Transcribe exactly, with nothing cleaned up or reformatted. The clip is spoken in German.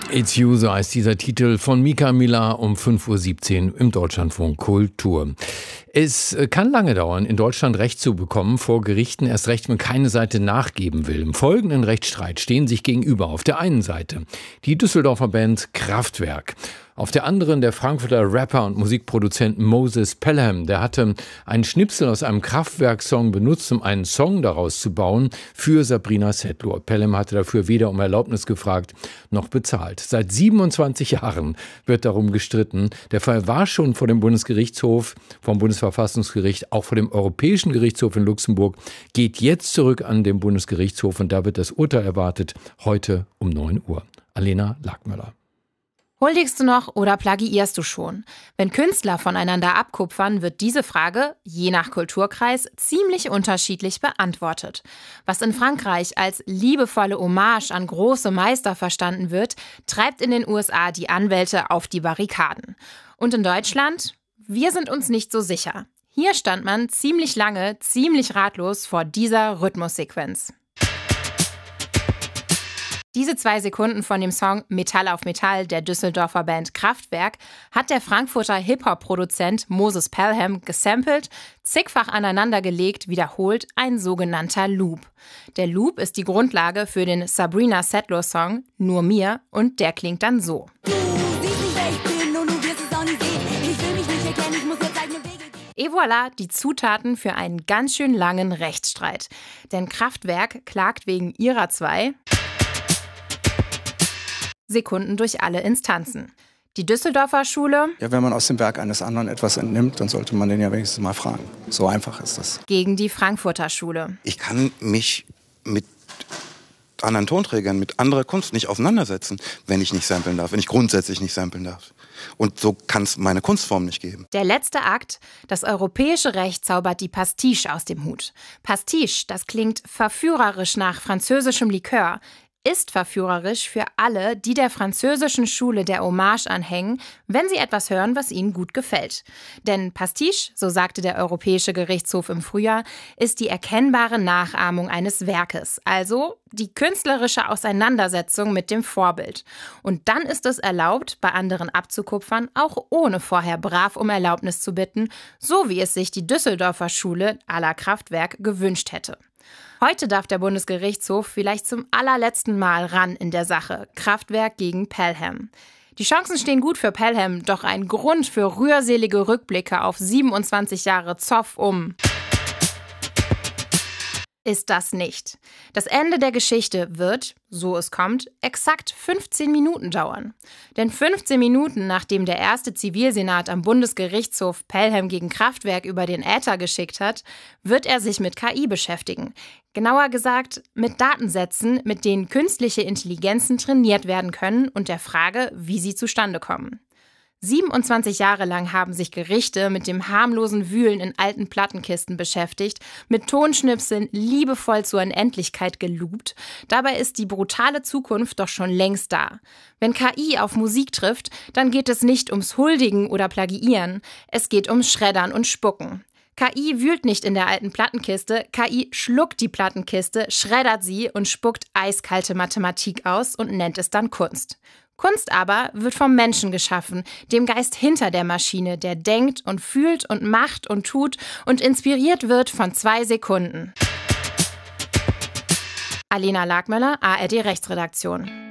It's You, so heißt dieser Titel von Mika Miller um fünf Uhr siebzehn im Deutschlandfunk Kultur. Es kann lange dauern, in Deutschland Recht zu bekommen vor Gerichten, erst recht, wenn keine Seite nachgeben will. Im folgenden Rechtsstreit stehen sich gegenüber auf der einen Seite die Düsseldorfer Band Kraftwerk. Auf der anderen der Frankfurter Rapper und Musikproduzent Moses Pelham. Der hatte einen Schnipsel aus einem Kraftwerk-Song benutzt, um einen Song daraus zu bauen für Sabrina Setlur. Pelham hatte dafür weder um Erlaubnis gefragt noch bezahlt. Seit siebenundzwanzig Jahren wird darum gestritten. Der Fall war schon vor dem Bundesgerichtshof, vom Bundesverfassungsgericht, auch vor dem Europäischen Gerichtshof in Luxemburg, geht jetzt zurück an den Bundesgerichtshof und da wird das Urteil erwartet, heute um neun Uhr. Alena Lagmöller. Huldigst du noch oder plagiierst du schon? Wenn Künstler voneinander abkupfern, wird diese Frage, je nach Kulturkreis, ziemlich unterschiedlich beantwortet. Was in Frankreich als liebevolle Hommage an große Meister verstanden wird, treibt in den U S A die Anwälte auf die Barrikaden. Und in Deutschland? Wir sind uns nicht so sicher. Hier stand man ziemlich lange, ziemlich ratlos vor dieser Rhythmussequenz. Diese zwei Sekunden von dem Song Metall auf Metall der Düsseldorfer Band Kraftwerk hat der Frankfurter Hip-Hop-Produzent Moses Pelham gesampelt, zigfach aneinandergelegt, wiederholt ein sogenannter Loop. Der Loop ist die Grundlage für den Sabrina Setlur-Song Nur mir und der klingt dann so. Et voilà, die Zutaten für einen ganz schön langen Rechtsstreit. Denn Kraftwerk klagt wegen ihrer zwei Sekunden durch alle Instanzen. Die Düsseldorfer Schule, ja, wenn man aus dem Werk eines anderen etwas entnimmt, dann sollte man den ja wenigstens mal fragen. So einfach ist das. Gegen die Frankfurter Schule. Ich kann mich mit anderen Tonträgern, mit anderer Kunst nicht auseinandersetzen, wenn ich nicht samplen darf, wenn ich grundsätzlich nicht samplen darf. Und so kann es meine Kunstform nicht geben. Der letzte Akt, das europäische Recht zaubert die Pastiche aus dem Hut. Pastiche, das klingt verführerisch nach französischem Likör, ist verführerisch für alle, die der französischen Schule der Hommage anhängen, wenn sie etwas hören, was ihnen gut gefällt. Denn Pastiche, so sagte der Europäische Gerichtshof im Frühjahr, ist die erkennbare Nachahmung eines Werkes, also die künstlerische Auseinandersetzung mit dem Vorbild. Und dann ist es erlaubt, bei anderen abzukupfern, auch ohne vorher brav um Erlaubnis zu bitten, so wie es sich die Düsseldorfer Schule à la Kraftwerk gewünscht hätte. Heute darf der Bundesgerichtshof vielleicht zum allerletzten Mal ran in der Sache. Kraftwerk gegen Pelham. Die Chancen stehen gut für Pelham, doch ein Grund für rührselige Rückblicke auf siebenundzwanzig Jahre Zoff um ist das nicht. Das Ende der Geschichte wird, so es kommt, exakt fünfzehn Minuten dauern. Denn fünfzehn Minuten, nachdem der erste Zivilsenat am Bundesgerichtshof Pelham gegen Kraftwerk über den Äther geschickt hat, wird er sich mit K I beschäftigen. Genauer gesagt mit Datensätzen, mit denen künstliche Intelligenzen trainiert werden können und der Frage, wie sie zustande kommen. siebenundzwanzig Jahre lang haben sich Gerichte mit dem harmlosen Wühlen in alten Plattenkisten beschäftigt, mit Tonschnipseln liebevoll zur Unendlichkeit geloopt. Dabei ist die brutale Zukunft doch schon längst da. Wenn K I auf Musik trifft, dann geht es nicht ums Huldigen oder Plagiieren, es geht ums Schreddern und Spucken. K I wühlt nicht in der alten Plattenkiste, K I schluckt die Plattenkiste, schreddert sie und spuckt eiskalte Mathematik aus und nennt es dann Kunst. Kunst aber wird vom Menschen geschaffen, dem Geist hinter der Maschine, der denkt und fühlt und macht und tut und inspiriert wird von zwei Sekunden. Alena Lagmöller, A R D Rechtsredaktion.